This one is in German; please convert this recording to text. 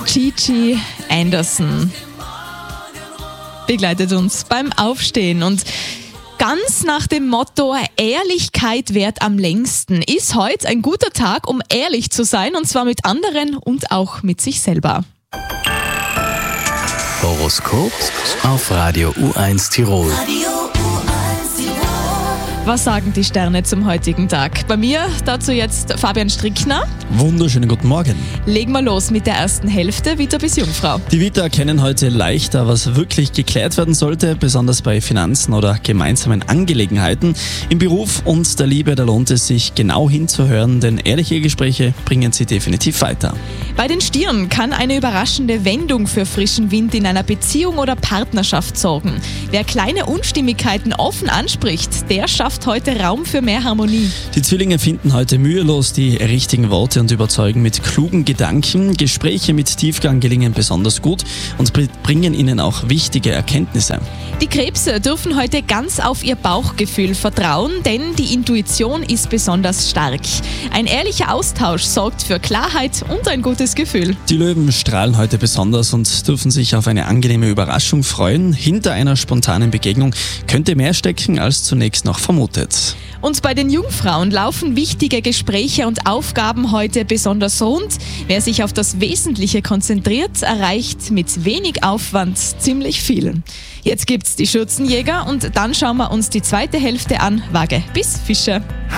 Gigi Anderson begleitet uns beim Aufstehen und ganz nach dem Motto Ehrlichkeit währt am längsten ist heute ein guter Tag, um ehrlich zu sein, und zwar mit anderen und auch mit sich selber. Horoskop auf Radio U1 Tirol. Was sagen die Sterne zum heutigen Tag? Bei mir dazu jetzt Fabian Strickner. Wunderschönen guten Morgen. Legen wir los mit der ersten Hälfte, Vita bis Jungfrau. Die Vita erkennen heute leichter, was wirklich geklärt werden sollte, besonders bei Finanzen oder gemeinsamen Angelegenheiten. Im Beruf und der Liebe, da lohnt es sich genau hinzuhören, denn ehrliche Gespräche bringen sie definitiv weiter. Bei den Stieren kann eine überraschende Wendung für frischen Wind in einer Beziehung oder Partnerschaft sorgen. Wer kleine Unstimmigkeiten offen anspricht, der schafft heute Raum für mehr Harmonie. Die Zwillinge finden heute mühelos die richtigen Worte und überzeugen mit klugen Gedanken. Gespräche mit Tiefgang gelingen besonders gut und bringen ihnen auch wichtige Erkenntnisse. Die Krebse dürfen heute ganz auf ihr Bauchgefühl vertrauen, denn die Intuition ist besonders stark. Ein ehrlicher Austausch sorgt für Klarheit und ein gutes Gefühl. Die Löwen strahlen heute besonders und dürfen sich auf eine angenehme Überraschung freuen. Hinter einer spontanen Begegnung könnte mehr stecken, als zunächst noch vermutet. Und bei den Jungfrauen laufen wichtige Gespräche und Aufgaben heute besonders rund. Wer sich auf das Wesentliche konzentriert, erreicht mit wenig Aufwand ziemlich viel. Jetzt gibt's die Schürzenjäger und dann schauen wir uns die zweite Hälfte an, Waage bis Fische.